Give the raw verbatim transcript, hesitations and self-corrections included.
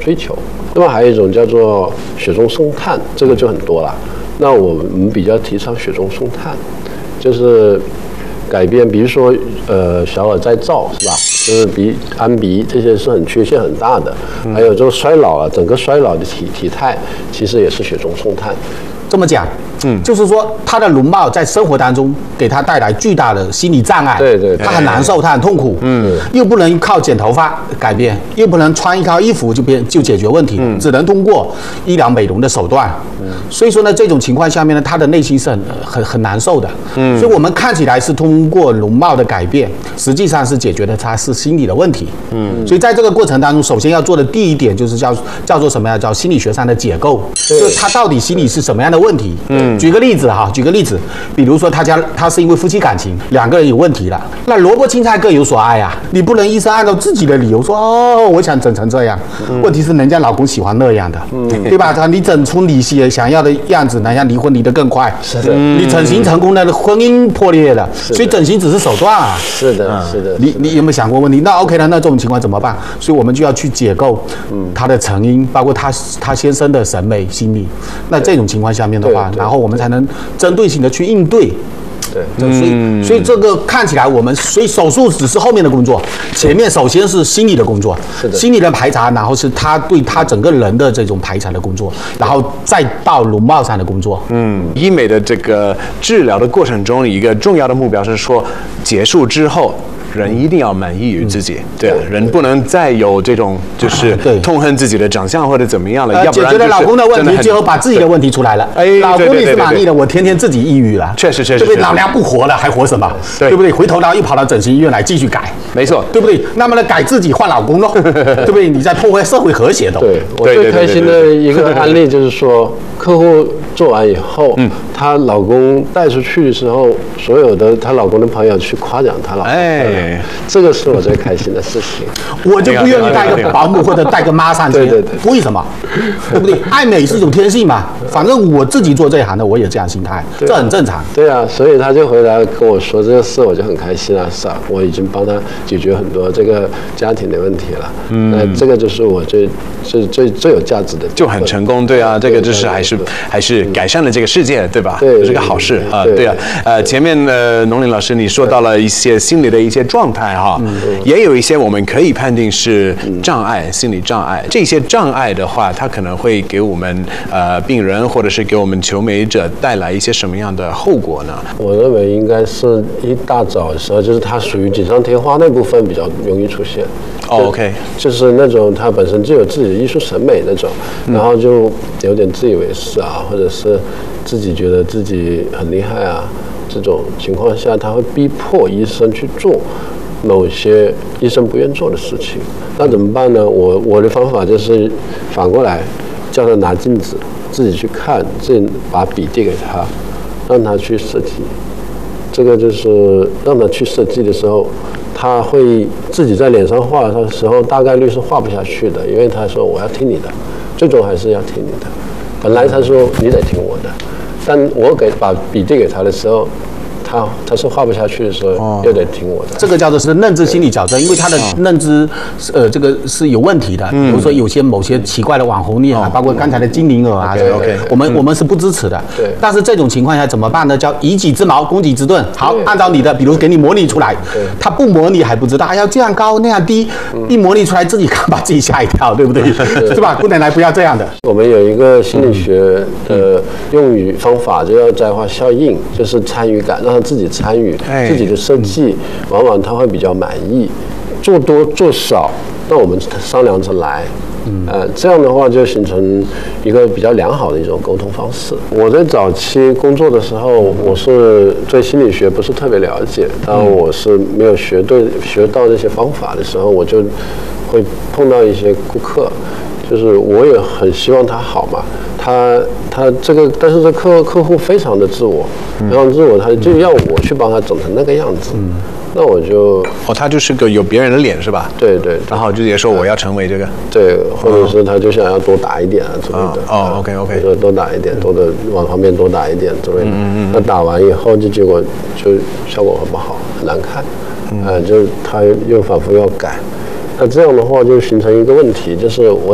追求。那么还有一种叫做雪中送炭，这个就很多了。那我们比较提倡雪中送炭，就是改变，比如说呃小耳再造是吧？就是鼻安鼻这些是很缺陷很大的，还有这个衰老啊，整个衰老的体体态其实也是雪中送炭。 这么讲，嗯，就是说他的容貌在生活当中给他带来巨大的心理障碍， 对对， 他很难受，他很痛苦，嗯，又不能靠剪头发改变，又不能穿一套衣服就变就解决问题，嗯，只能通过医疗美容的手段，嗯，所以说呢，这种情况下面呢，他的内心是很很很难受的，嗯，所以我们看起来是通过容貌的改变，实际上是解决的他是心理的问题，嗯，所以在这个过程当中，首先要做的第一点就是叫叫做什么呀？叫心理学上的解构，就是他到底心里是什么样的问题，嗯。举个例子哈，举个例子，比如说他家他是因为夫妻感情两个人有问题了，那萝卜青菜各有所爱啊，你不能医生按照自己的理由说哦，我想整成这样，嗯、问题是人家老公喜欢那样的，嗯、对吧？你整出你想要的样子，人家离婚离得更快， 是的， 你整形成功了，婚姻破裂了，所以整形只是手段啊， 是的，是的。 你你有没有想过问题？那 OK 了，那这种情况怎么办？所以我们就要去解构他的成因，包括他他先生的审美心理。那这种情况下面的话，然后我们才能针对性的去应对。 对， 所以所以这个看起来我们，所以手术只是后面的工作，前面首先是心理的工作， 是的， 心理的排查，然后是他对他整个人的这种排查的工作，然后再到容貌上的工作。 嗯，医美的这个治疗的过程中，一个重要的目标是说，结束之后。人一定要满意于自己，嗯、对啊，人不能再有这种就是痛恨自己的长相或者怎么样了， 呃、 要不然解决了老公的问题，最后把自己的问题出来了。哎，老公你是满意的，我天天自己抑郁了， 确实确实， 对不对？老娘不活了，还活什么？对不对？回头然后又跑到整形医院来继续改， 没错， 对不对？那么呢，改自己换老公喽，对不对？你在破坏社会和谐的。 对，我最开心的一个案例就是说，客户做完以后，嗯，她老公带出去的时候，所有的她老公的朋友去夸奖她老公，哎，这个是我最开心的事情。 我就不愿意带个保姆或者带个妈上去， 对对对， 为什么？对不对？爱美是一种天性嘛，反正我自己做这一行的，我也这样心态，这很正常。 对啊，所以他就回来跟我说这个事，我就很开心啊，是啊，我已经帮他解决很多这个家庭的问题了。嗯，那这个就是我最最最最有价值的， 就很成功。对啊，这个就是还是还是改善了这个世界，对吧？ 对， 是个好事啊。对啊，呃，前面呢，农林老师你说到了一些心理的一些状态哈，也有一些我们可以判定是障碍，心理障碍。这些障碍的话，它可能会给我们呃病人或者是给我们求美者带来一些什么样的后果呢？ 我认为应该是一大早的时候，就是它属于锦上添花那部分比较容易出现。 哦 ，OK， 就是那种他本身就有自己的艺术审美那种，然后就有点自以为是啊，或者是自己觉得自己很厉害啊，这种情况下，他会逼迫医生去做某些医生不愿做的事情。那怎么办呢？我我的方法就是反过来，叫他拿镜子自己去看，自己把笔递给他，让他去设计。这个就是让他去设计的时候，他会自己在脸上画的时候，大概率是画不下去的，因为他说我要听你的，最终还是要听你的。本来他说你得听我的，但我给把笔递给他的时候，他他是画不下去的时候，哦、又得听我的。 这个叫做是认知心理矫正，因为他的认知，呃，这个是有问题的。嗯、比如说有些某些奇怪的网红脸啊，哦、包括刚才的精灵耳啊， 对 ，OK， 我们、嗯、我们是不支持的。 对。 但是这种情况下怎么办呢？叫以己之矛攻己之盾。好，按照你的，比如给你模拟出来，他不模拟还不知道，还要这样高那样低，嗯、一模拟出来自己看把自己吓一跳，对不对？是吧？不能来不要这样的。 我们有一个心理学的用语方法，就叫在化效应，就是参与感，让他自己参与。自己的设计，往往他会比较满意。做多做少，那我们商量着来。呃，这样的话就形成一个比较良好的一种沟通方式。我在早期工作的时候，我是对心理学不是特别了解，当我是没有学对学到这些方法的时候，我就会碰到一些顾客，就是我也很希望他好嘛。他他这个，但是这客客户非常的自我，非常自我，他就要我去帮他整成那个样子，嗯、那我就哦，他就是个有别人的脸是吧？ 对 对, 对， 然后就也说我要成为这个， 对，或者是他就想要多打一点啊之类的， 哦 ，OK OK， 说多打一点，多的往旁边多打一点之类的，嗯嗯，那打完以后就结果就效果很不好，很难看，嗯，呃、就是他又反复要改。那这样的话就形成一个问题，就是我